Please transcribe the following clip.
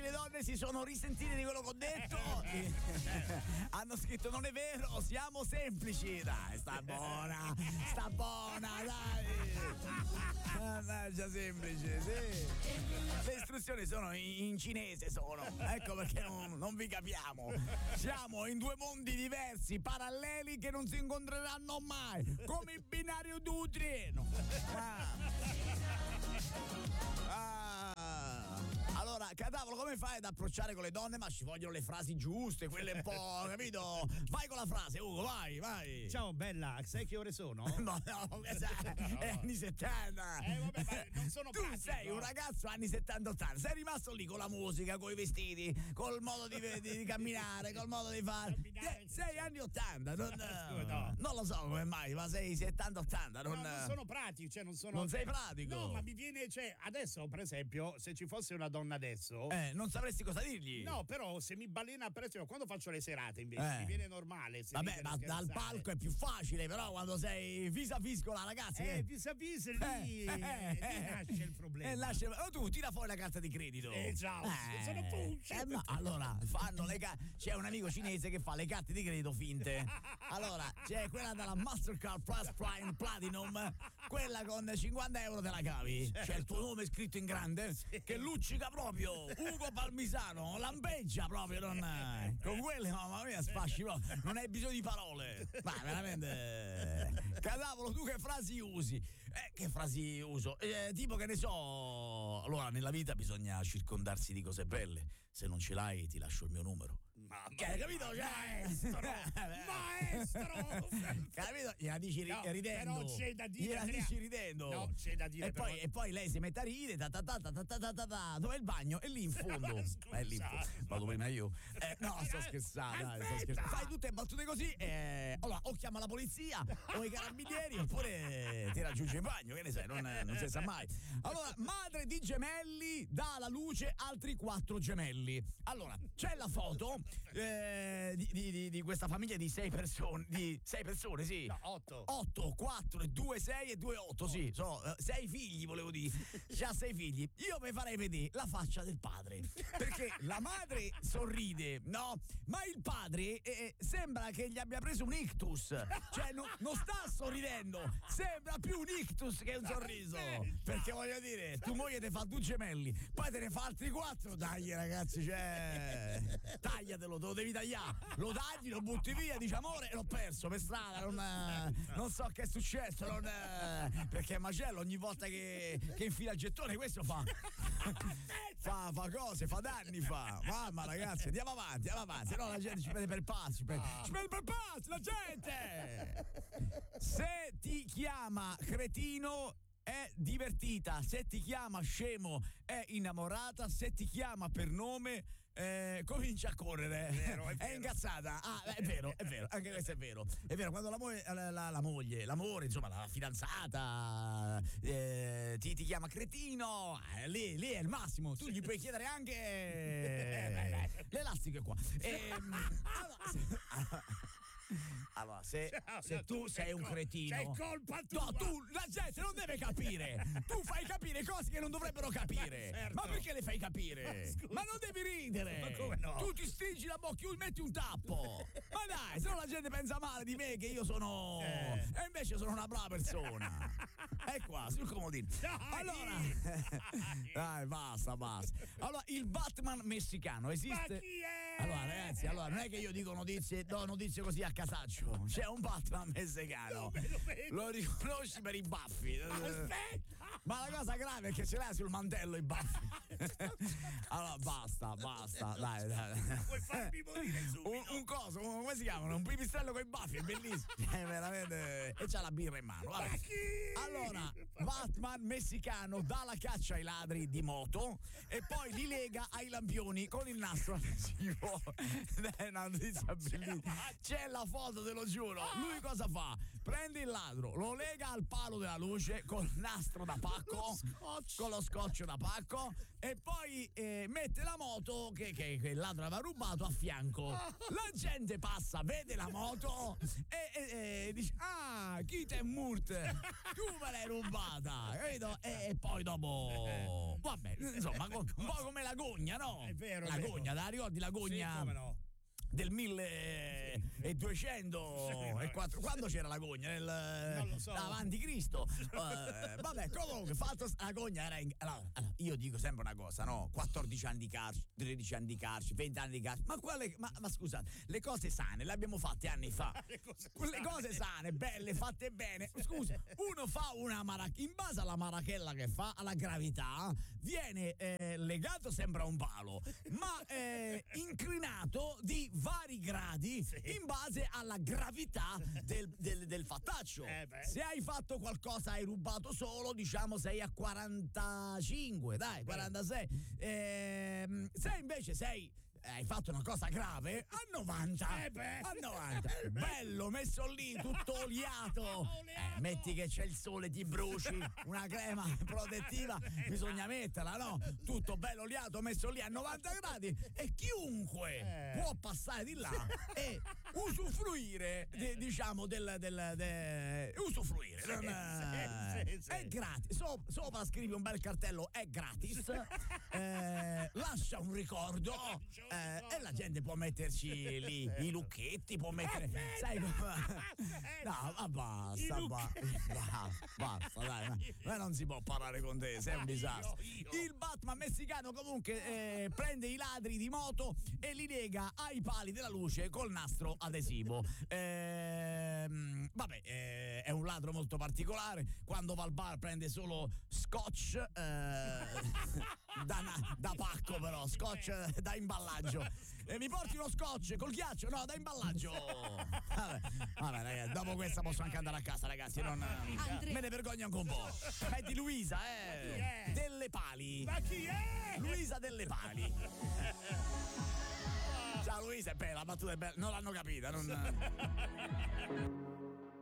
le donne si sono risentite di quello che ho detto. Hanno scritto: non è vero, siamo semplici. Dai, sta buona, dai. Già semplice, sì. Le istruzioni sono in cinese, sono. Ecco perché non vi capiamo. Siamo in due mondi diversi, paralleli, che non si incontreranno mai, come il binario di un treno. Allora, Catavolo, come fai ad approcciare con le donne? Ma ci vogliono le frasi giuste, quelle un po', capito? Vai con la frase, Ugo, vai. Ciao bella, sai che ore sono? No, è anni 70. Vabbè, ma non sono tu pratico. Sei un ragazzo anni 70-80, sei rimasto lì con la musica, con i vestiti, col modo di camminare, col modo di fare. Sei anni 80, non lo so come mai, ma sei 70-80. Non sono pratico, cioè non sono. Non sei pratico? No, ma mi viene, cioè, adesso, per esempio, se ci fosse una donna adesso. Non sapresti cosa dirgli. No, però se mi balena, per esempio, quando faccio le serate invece mi viene normale. Vabbè, ma dal palco è più facile, però quando sei vis-a-vis con la ragazza. Vis-a-vis lì nasce il problema. Tu tira fuori la carta di credito. Ciao, sono punce. Ma allora fanno c'è un amico cinese che fa le carte di credito finte. Allora c'è quella della Mastercard Plus Prime Platinum, quella con 50 euro te la cavi. C'è il tuo nome scritto in grande, che luccica proprio, Ugo Palmisano, lampeggia proprio, con quelle, mamma mia, sfasci proprio, non hai bisogno di parole. Ma veramente, Catavolo, tu che frasi usi? Che frasi uso? Tipo, che ne so, allora nella vita bisogna circondarsi di cose belle, se non ce l'hai ti lascio il mio numero. Hai capito? Maestro! Capito? Gliela dici ridendo. Però c'è da dire. Gliela dici ridendo. No, c'è da dire. E poi lei si mette a ridere. Dov'è il bagno? È lì in fondo. È lì in fondo. Vado prima io. No, sto scherzando. Fai tutte battute così. Allora, o chiama la polizia o i carabinieri, oppure ti raggiunge in bagno. Che ne sai? Non si sa mai. Allora, madre di gemelli dà alla luce altri 4 gemelli. Allora, c'è la foto di questa famiglia di 6 persone. Di 6 persone, sì. No, 8. 8, 4, 2, 6 e 2, 8, sì. Sono 6 figli, volevo dire. C'ha 6 figli. Io vi farei vedere la faccia del padre. Perché la madre sorride, no? Ma il padre sembra che gli abbia preso un ictus. Cioè, non sta sorridendo. Sembra più un ictus che un sorriso. Perché voglio dire, tu moglie te fa 2 gemelli, poi te ne fa altri 4. Dai, ragazzi, cioè, tagliatelo, te lo devi tagliare. Lo tagli, lo butti via, dici amore, l'ho perso per strada, non so che è successo, perché Macello ogni volta che infila il gettone questo fa cose, fa danni, fa. Mamma, ragazzi, andiamo avanti, no la gente ci prende per pazzi, ci prende per pazzi la gente. Se ti chiama cretino è divertita, se ti chiama scemo è innamorata, se ti chiama per nome comincia a correre. È vero. È incazzata. È vero, anche questo è vero. È vero, quando la moglie, l'amore, insomma, la fidanzata ti chiama cretino, lì è il massimo. Tu gli puoi chiedere anche l'elastico è qua. Allora, se tu sei un cretino, c'è colpa tua. No, la gente non deve capire. Tu fai capire cose che non dovrebbero capire. Certo. Ma perché le fai capire? Ma non devi ridere. Ma come no? Tu ti stringi la bocca, metti un tappo. Ma dai, se no la gente pensa male di me, che io sono e invece sono una brava persona. È qua, sul comodino. Allora, dai, basta. Allora, il Batman messicano esiste? Ma chi è? Allora, ragazzi, non è che io dico notizie così a casaccio. C'è un Batman messicano. Lo riconosci per i baffi. Aspetta! Ma la cosa grave è che ce l'ha sul mantello i baffi. Allora, basta. Dai. Puoi farmi morire subito. Un coso, come si chiamano? Un pipistrello con i baffi, è bellissimo. Veramente. E c'ha la birra in mano. Vabbè. Allora, Batman messicano dà la caccia ai ladri di moto e poi li lega ai lampioni con il nastro adesivo. È una notizia bellissima. C'è la foto, te lo giuro. Lui cosa fa? prende il ladro, lo lega al palo della luce col nastro da pacco, con lo scotch da pacco, e poi mette la moto che il ladro aveva rubato a fianco. La gente passa, vede la moto e dice: ah, chi te murte, tu me l'hai rubata, capito? E poi dopo vabbè, insomma, un po' come la gogna, no? È vero, la gogna, la ricordi la gogna? Sì, come no? Del 1200 e 4, quando c'era la gogna? Non lo so. Avanti Cristo. Vabbè, comunque fatto la gogna era allora, io dico sempre una cosa, no? 14 anni di carcere, 13 anni di carcere, 20 anni di carcere, ma scusate, le cose sane le abbiamo fatte anni fa. Le cose sane, belle, fatte bene. Scusa, uno fa una in base alla marachella che fa, alla gravità, viene legato sempre a un palo, ma inclinato di vari gradi in base alla gravità del fattaccio. Se hai fatto qualcosa, hai rubato solo, diciamo sei a 45, dai, 46. Se invece hai fatto una cosa grave, a 90. A 90. Bello, messo lì, tutto oliato. Metti che c'è il sole, ti bruci, una crema protettiva, bisogna metterla, no? Tutto bello oliato, messo lì a 90 gradi, e chiunque può passare di là e usufruire, diciamo, usufruire. Sì. È gratis. Sopra scrivi un bel cartello, è gratis. Lascia un ricordo. E la gente può metterci lì i lucchetti, può mettere, sai come? No, ma basta, dai, ma non si può parlare con te, sei un disastro. Il Batman messicano comunque prende i ladri di moto e li lega ai pali della luce col nastro adesivo. È un ladro molto particolare. Quando va al bar prende solo scotch da pacco, però scotch da imballaggio. Mi porti uno scotch col ghiaccio? No, da imballaggio. Vabbè, ragazzi, dopo questa posso anche andare a casa, ragazzi. Me ne vergogno anche un po'. Metti Luisa, Delle Pali. Ma chi è? Luisa Delle Pali. Ciao Luisa, è bella, la battuta è bella. Non l'hanno capita, non.